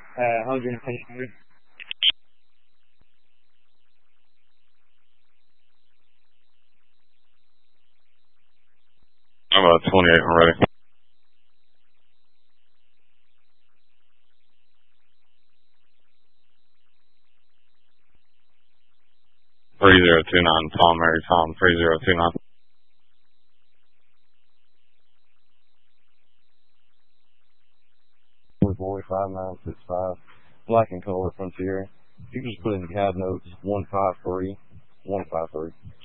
110. I'm about 28 already. Three zero two nine Tom Mary Tom 3029. Boy 5965. Black and color Frontier. You can just put in the cab notes 153 153.